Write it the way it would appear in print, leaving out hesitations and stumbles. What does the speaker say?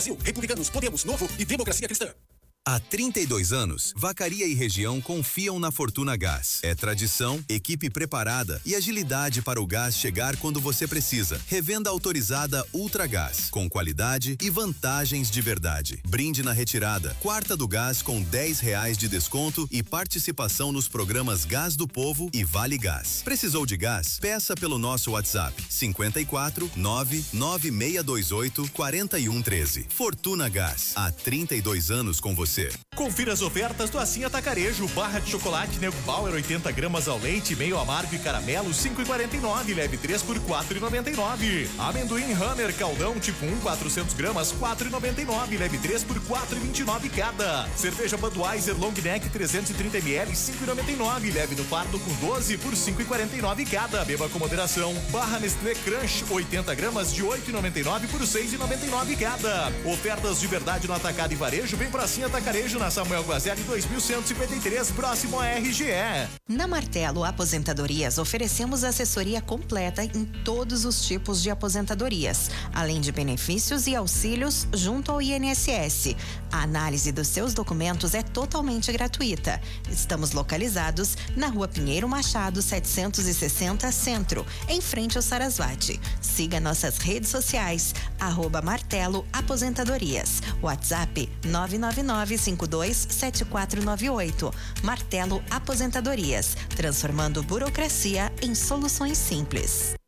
Republicanos, Podemos, Novo e Democracia Cristã. Há 32 anos, Vacaria e região confiam na Fortuna Gás. É tradição, equipe preparada e agilidade para o gás chegar quando você precisa. Revenda autorizada Ultragás, com qualidade e vantagens de verdade. Brinde na retirada. Quarta do gás com R$10 de desconto e participação nos programas Gás do Povo e Vale Gás. Precisou de gás? Peça pelo nosso WhatsApp 54 99628 4113. Fortuna Gás, há 32 anos com você. Confira as ofertas do Assim Atacarejo. Barra de chocolate Nego Bauer 80 gramas ao leite, meio amargo e caramelo 5,49, leve 3 por 4,99. Amendoim Hammer Caldão tipo 1 400 gramas 4,99, leve 3 por 4,29 cada. Cerveja Budweiser Long Neck 330 ml 5,99, leve no fardo com 12 por 5,49 cada. Beba com moderação. Barra Nestlé Crunch 80 gramas de 8,99 por 6,99 cada. Ofertas de verdade no atacado e varejo. Vem pra Assim Atacarejo na Samuel Guazelli 2153, próximo à RGE. Na Martelo Aposentadorias oferecemos assessoria completa em todos os tipos de aposentadorias, além de benefícios e auxílios junto ao INSS. A análise dos seus documentos é totalmente gratuita. Estamos localizados na Rua Pinheiro Machado 760 Centro, em frente ao Sarasvati. Siga nossas redes sociais, @Martelo Aposentadorias. WhatsApp 999527498. Martelo Aposentadorias, transformando burocracia em soluções simples.